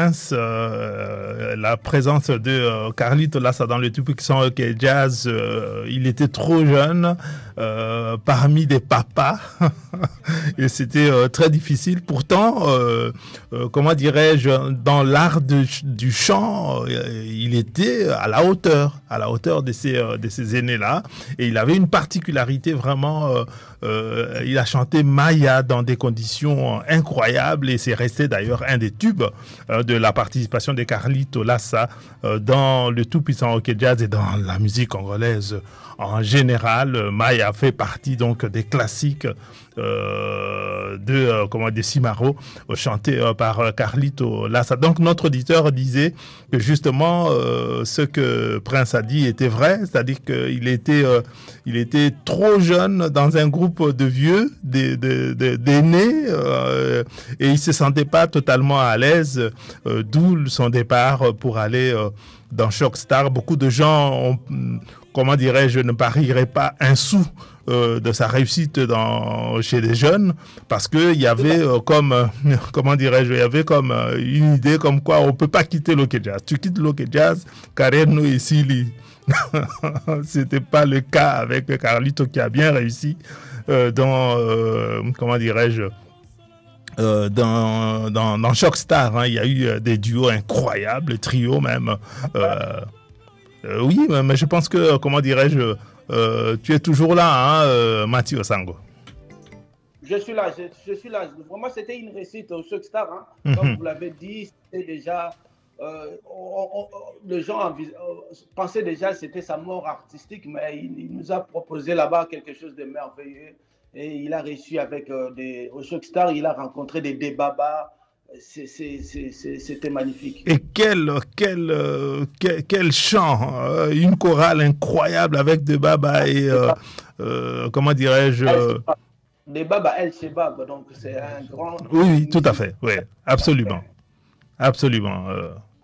Prince, la présence de Carlito Lassa dans le Tupuki-San OK Jazz, il était trop jeune, parmi des papas, et c'était très difficile. Pourtant, comment dirais-je, dans l'art du chant, il était à la hauteur de ces aînés-là, et il avait une particularité vraiment. Il a chanté Maya dans des conditions incroyables, et c'est resté d'ailleurs un des tubes de la participation de Carlito Lassa dans le tout puissant OK Jazz et dans la musique congolaise en général. Maya fait partie donc des classiques de Simaro, chanté par Carlito Lassa. Donc notre auditeur disait que justement ce que Prince a dit était vrai, c'est-à-dire qu'il était trop jeune dans un groupe de vieux, d'aînés, et il se sentait pas totalement à l'aise, d'où son départ pour aller dans Choc Star. Beaucoup de gens ont, comment dirais-je, ne parieraient pas un sou de sa réussite chez les jeunes, parce que il y avait comment dirais-je, il y avait comme une idée comme quoi on peut pas quitter l'Ok Jazz. Tu quittes l'Ok Jazz, carrière nous ici. C'était pas le cas avec Carlito, qui a bien réussi comment dirais-je, dans Choc Star, hein. Il y a eu des duos incroyables, trios même. Oui, mais je pense que, comment dirais-je, tu es toujours là, hein, Mathieu Sango. Je suis là. Vraiment, c'était une réussite au Choc Star. Hein. Comme vous l'avez dit, c'était déjà. Les gens pensaient déjà que c'était sa mort artistique, mais il nous a proposé là-bas quelque chose de merveilleux. Et il a réussi avec au Choc Star, il a rencontré des Baba. C'était magnifique. Et quel chant, une chorale incroyable avec des Baba et comment dirais-je, des Baba El Shebab, donc c'est un grand. Oui, tout à fait, oui, absolument.